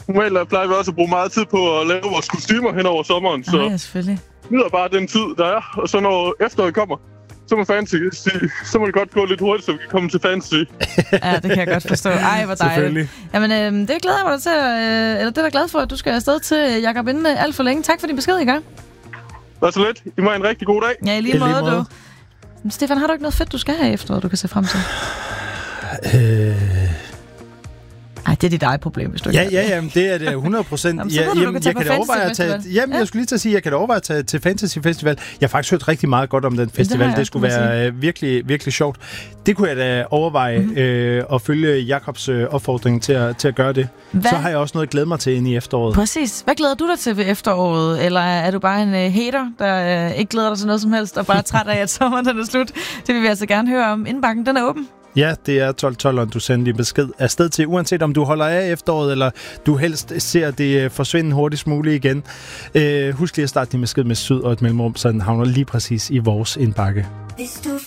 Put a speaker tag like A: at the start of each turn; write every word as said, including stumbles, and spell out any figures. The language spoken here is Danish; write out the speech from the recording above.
A: Normalt plejer vi også at bruge meget tid på at lave vores kostymer hen over sommeren, så
B: ja, selvfølgelig.
A: nyder bare den tid, der er. Og så når efteråret kommer, så må fancy sige, så må det godt gå lidt hurtigt, så vi kan komme til fancy.
B: Ja, det kan jeg godt forstå. Ej, hvor dejligt. Jamen, øh, det glæder jeg mig til, øh, eller det er jeg glad for, at du skal afsted til, Jakob, inden alt for længe. Tak for din besked, Inger.
A: Var så lidt. I må have en rigtig god dag.
B: Ja, i lige, I måde, lige måde, du. Men Stefan, har du ikke noget fedt, du skal have efter, du kan se frem til? Øh... Ej, det er dit eget problem, hvis du ikke
C: Ja, ja, jamen, det er det hundrede procent.
B: Jamen, så ved du, du kan tage på Fantasy Festival.
C: Jamen,
B: ja.
C: jeg skulle lige til at sige, at jeg kan da overveje at tage til Fantasy Festival. Jeg har faktisk hørt rigtig meget godt om den festival. Det, det skulle være sige. virkelig, virkelig sjovt. Det kunne jeg da overveje mm-hmm. øh, at følge Jakobs øh, opfordring til at, til at gøre det. Hvad? Så har jeg også noget at glæde mig til inde i efteråret.
B: Præcis. Hvad glæder du dig til ved efteråret? Eller er du bare en uh, hater, der uh, ikke glæder dig til noget som helst, og bare er træt af, at sommeren den er slut? Det vil vi altså gerne høre om. Indbakken, den er åben.
C: Ja, det er tolv tolv, du sender din besked afsted til, uanset om du holder af efteråret, eller du helst ser det forsvinde hurtigst muligt igen. Øh, husk lige at starte din besked med syd og et mellemrum, så den havner lige præcis i vores indbakke.
D: Hvis du